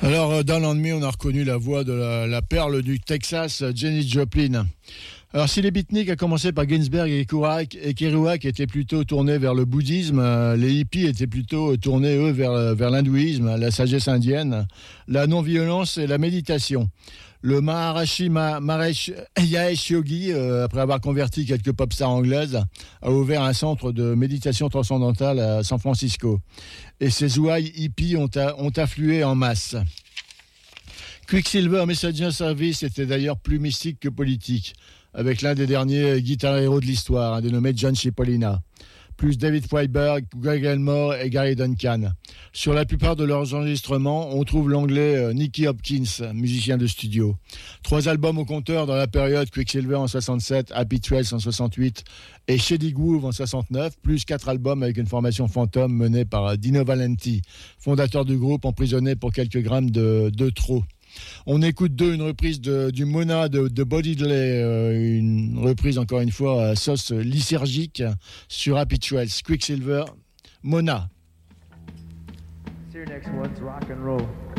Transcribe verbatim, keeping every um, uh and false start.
Alors, euh, dans l'ennemi, on a reconnu la voix de la, la perle du Texas, Janis Joplin. Alors, si les beatniks a commencé par Ginsberg et Kerouac, et Kerouac étaient plutôt tournés vers le bouddhisme, euh, les hippies étaient plutôt tournés, eux, vers, vers l'hindouisme, la sagesse indienne, la non-violence et la méditation. Le Maharishi Ma- Mahesh Yash Yogi, euh, après avoir converti quelques pop stars anglaises, a ouvert un centre de méditation transcendantale à San Francisco. Et ces ouailles hippies ont, a- ont afflué en masse. Quicksilver Messenger Service était d'ailleurs plus mystique que politique, avec l'un des derniers guitar héros de l'histoire, un dénommé John Cipollina, plus David Weinberg, Greg Elmore et Gary Duncan. Sur la plupart de leurs enregistrements, on trouve l'anglais Nicky Hopkins, musicien de studio. Trois albums au compteur dans la période Quicksilver en soixante-sept, Happy Trails en soixante-huit et Shady Groove en soixante-neuf, plus quatre albums avec une formation fantôme menée par Dino Valenti, fondateur du groupe emprisonné pour quelques grammes de, de trop. On écoute d'eux une reprise de, du Mona de, de Bodidley, euh, une reprise encore une fois à sauce lysergique sur Happy Trails. Quicksilver, Mona. This here next one's rock and roll.